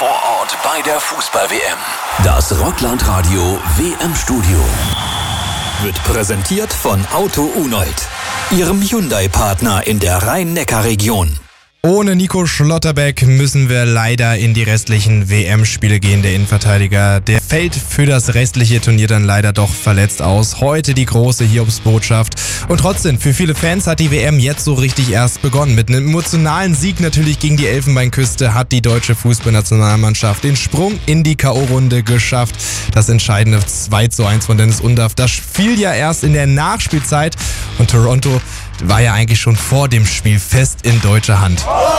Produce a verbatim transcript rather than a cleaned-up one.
vor Ort bei der Fußball-W M. Das Rockland-Radio W M-Studio wird präsentiert von Auto Unold, Ihrem Hyundai-Partner in der Rhein-Neckar-Region. Ohne Nico Schlotterbeck müssen wir leider in die restlichen W M-Spiele gehen. Der Innenverteidiger, der fällt für das restliche Turnier dann leider doch verletzt aus. Heute die große Hiobsbotschaft. Und trotzdem, für viele Fans hat die W M jetzt so richtig erst begonnen. Mit einem emotionalen Sieg natürlich gegen die Elfenbeinküste hat die deutsche Fußballnationalmannschaft den Sprung in die K O-Runde geschafft. Das entscheidende zwei zu eins von Dennis Undaff, das fiel ja erst in der Nachspielzeit. Und Toronto war ja eigentlich schon vor dem Spiel fest in deutscher Hand.